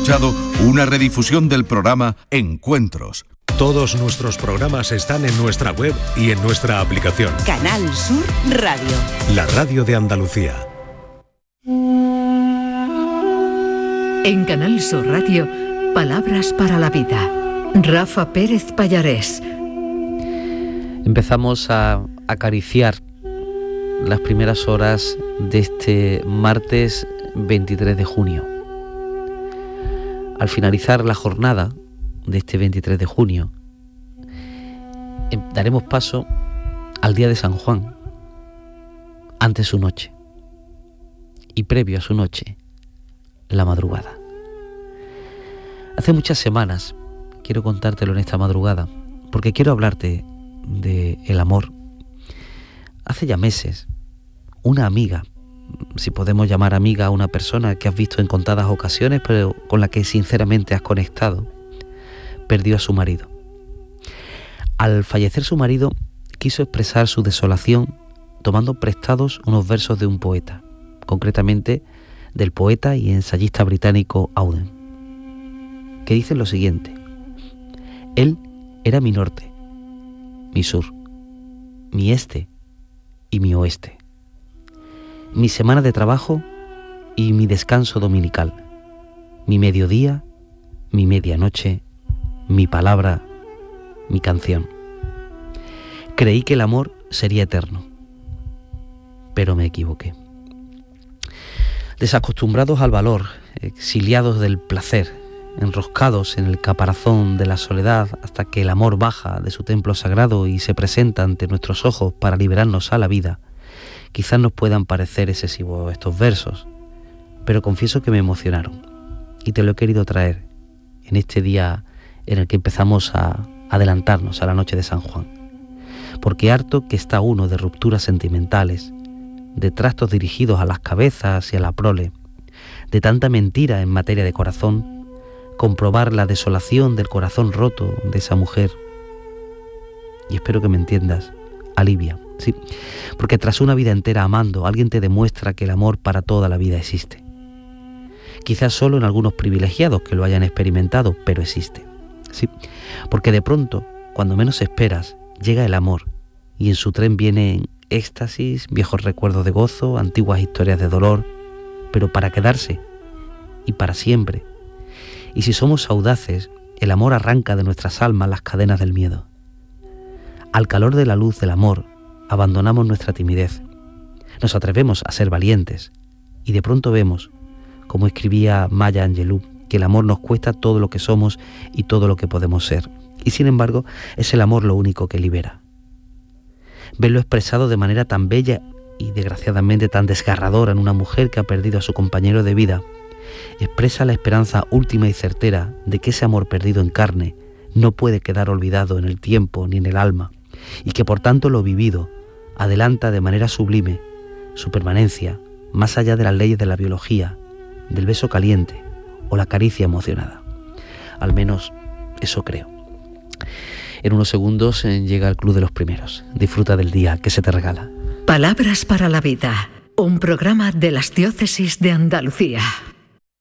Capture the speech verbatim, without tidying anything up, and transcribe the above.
escuchado una redifusión del programa Encuentros. Todos nuestros programas están en nuestra web y en nuestra aplicación. Canal Sur Radio. La radio de Andalucía. En Canal Sur Radio, Palabras para la Vida. Rafa Pérez Pallarés. Empezamos a acariciar las primeras horas de este martes veintitrés de junio. Al finalizar la jornada de este veintitrés de junio, daremos paso al día de San Juan, ante su noche, y previo a su noche, la madrugada. Hace muchas semanas, quiero contártelo en esta madrugada, porque quiero hablarte de el amor. Hace ya meses, una amiga, si podemos llamar amiga a una persona que has visto en contadas ocasiones, pero con la que sinceramente has conectado, perdió a su marido. Al fallecer su marido, quiso expresar su desolación tomando prestados unos versos de un poeta, concretamente del poeta y ensayista británico Auden, que dicen lo siguiente: él era mi norte, mi sur, mi este y mi oeste, mi semana de trabajo y mi descanso dominical, mi mediodía, mi medianoche, mi palabra, mi canción. Creí que el amor sería eterno, pero me equivoqué. Desacostumbrados al valor, exiliados del placer, enroscados en el caparazón de la soledad hasta que el amor baja de su templo sagrado y se presenta ante nuestros ojos para liberarnos a la vida, quizás nos puedan parecer excesivos estos versos, pero confieso que me emocionaron y te lo he querido traer en este día en el que empezamos a adelantarnos a la noche de San Juan, porque harto que está uno de rupturas sentimentales, de trastos dirigidos a las cabezas y a la prole, de tanta mentira en materia de corazón, comprobar la desolación del corazón roto de esa mujer. Y espero que me entiendas, alivia, sí, porque tras una vida entera amando, alguien te demuestra que el amor para toda la vida existe. Quizás solo en algunos privilegiados que lo hayan experimentado, pero existe. Sí, porque de pronto, cuando menos esperas, llega el amor y en su tren vienen éxtasis, viejos recuerdos de gozo, antiguas historias de dolor, pero para quedarse y para siempre. Y si somos audaces, el amor arranca de nuestras almas las cadenas del miedo. Al calor de la luz del amor, abandonamos nuestra timidez, nos atrevemos a ser valientes y de pronto vemos, como escribía Maya Angelou, que el amor nos cuesta todo lo que somos y todo lo que podemos ser. Y sin embargo, es el amor lo único que libera. Verlo expresado de manera tan bella y desgraciadamente tan desgarradora en una mujer que ha perdido a su compañero de vida, expresa la esperanza última y certera de que ese amor perdido en carne no puede quedar olvidado en el tiempo ni en el alma, y que por tanto lo vivido adelanta de manera sublime su permanencia más allá de las leyes de la biología, del beso caliente o la caricia emocionada. Al menos eso creo. En unos segundos llega el Club de los Primeros. Disfruta del día que se te regala. Palabras para la Vida, un programa de las Diócesis de Andalucía.